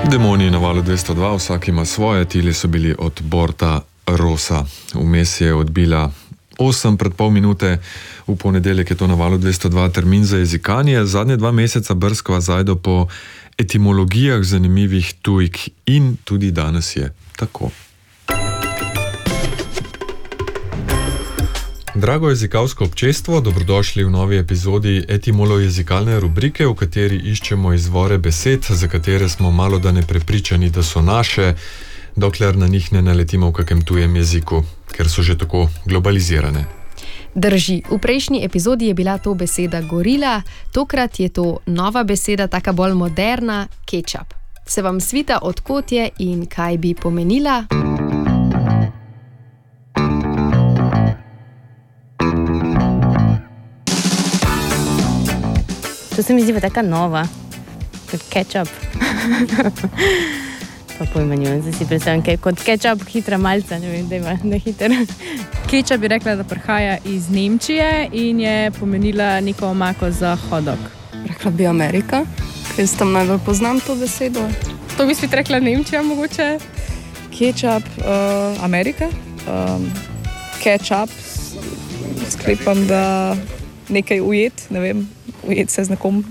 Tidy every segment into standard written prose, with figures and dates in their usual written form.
Demoni na valu 202, vsak ima svoje, tili so bili od Borta Rosa. Vmes je odbila 8 pred pol minute, v ponedeljek je to na valu 202 termin za jezikanje. Zadnje 2 meseca brskava zajdo po etimologijah zanimivih tujk in tudi danes je tako. Drago jezikavsko občestvo, dobrodošli v novi epizodi etimolo-jezikalne rubrike, v kateri iščemo izvore besed, za katere smo malodane prepričani, da so naše, dokler na njih ne naletimo v kakem tujem jeziku, ker so že tako globalizirane. Drži, v prejšnji epizodi je bila to beseda gorila, tokrat je to nova beseda, taka bolj moderna, kečap. Se vam svita, od kod je in kaj bi pomenila? To se mi zdi pa taka nova, kot kečap. Pa pojmanjujem, zdaj si predstavljam, kot kečap, hitra malca, ne vem, da ima nehiter. Kečap bi rekla, da prihaja iz Nemčije in je pomenila neko omako za hotdog. Rekla bi Amerika, ker jaz tam najbolj poznam to besedo. To bi spet rekla Nemčija mogoče. Kečap, Amerika. Kečap, sklepam, da nekaj ujet, ne vem, ujet se z nekom.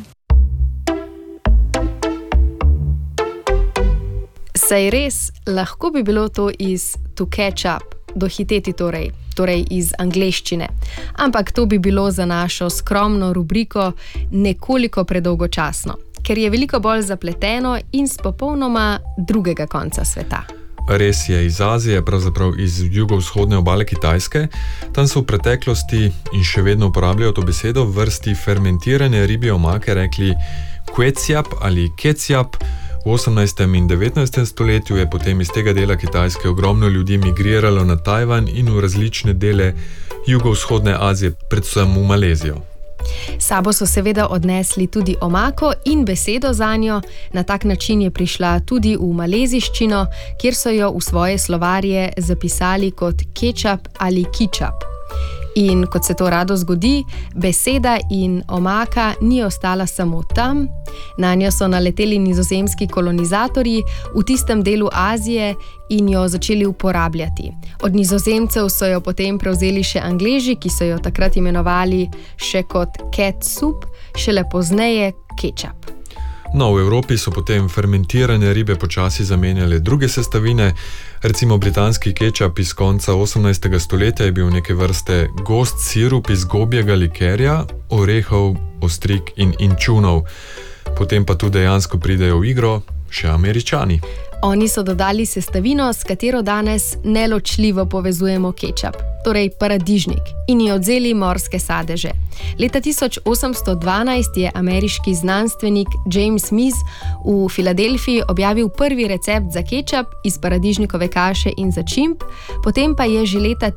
Saj res, lahko bi bilo to iz to catch up, dohiteti torej iz angleščine. Ampak to bi bilo za našo skromno rubriko nekoliko predolgočasno, ker je veliko bolj zapleteno in s popolnoma drugega konca sveta. Res je, iz Azije, pravzaprav iz jugovzhodne obale Kitajske. Tam so v preteklosti in še vedno uporabljajo to besedo v vrsti fermentirane ribje omake rekli kvecjap ali kecjap. V 18. in 19. stoletju je potem iz tega dela Kitajske ogromno ljudi migriralo na Tajvan in v različne dele jugovzhodne Azije, predvsem v Malezijo. Sabo so seveda odnesli tudi omako in besedo zanjo, na tak način je prišla tudi v maleziščino, kjer so jo v svoje slovarje zapisali kot kečap ali kičap. In kot se to rado zgodi, beseda in omaka ni ostala samo tam, nanjo so naleteli nizozemski kolonizatorji v tistem delu Azije in jo začeli uporabljati. Od Nizozemcev so jo potem prevzeli še Angleži, ki so jo takrat imenovali še kot cat soup, šele pozneje kečap. No, v Evropi so potem fermentirane ribe počasi zamenjale druge sestavine. Recimo britanski kečap iz konca 18. stoletja je bil neke vrste gost sirup iz gobjega likerja, orehov, ostrig in inčunov. Potem pa tu dejansko pridejo v igro še Američani. Oni so dodali sestavino, s katero danes neločljivo povezujemo kečap, torej paradižnik, in ji odzeli morske sadeže. Leta 1812 je ameriški znanstvenik James Smith v Filadelfiji objavil prvi recept za kečap iz paradižnikove kaše in začimb, potem pa je že leta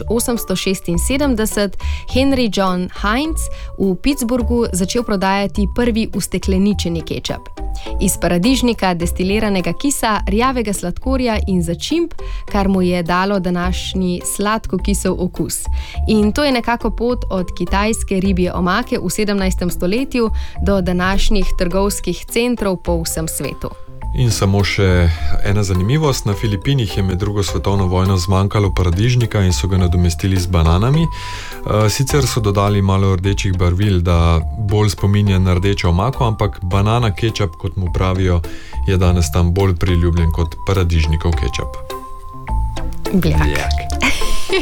1876 Henry John Heinz v Pittsburghu začel prodajati prvi ustekleničeni kečap. Iz paradižnika, destiliranega kisa, rjavega sladkorja in začimb, kar mu je dalo današnji sladko-kisel okus. In to je nekako pot od kitajske ribje omake v 17. stoletju do današnjih trgovskih centrov po vsem svetu. In samo še ena zanimivost, na Filipinih je med drugo svetovno vojno zmanjkalo paradižnika in so ga nadomestili z bananami. Sicer so dodali malo rdečih barvil, da bolj spominja na rdečo omako, ampak banana kečap, kot mu pravijo, je danes tam bolj priljubljen kot paradižnikov kečap. Bljak.